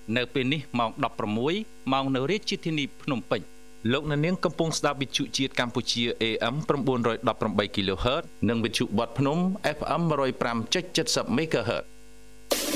នៅពេលនេះម៉ោង 16 ម៉ោងនៅរាជធានីភ្នំពេញលោកអ្នកនាងកំពុងស្ដាប់វិទ្យុជាតិកម្ពុជា AM 918 kHz និងវិទ្យុបទភ្នំ FM 105.70 MHz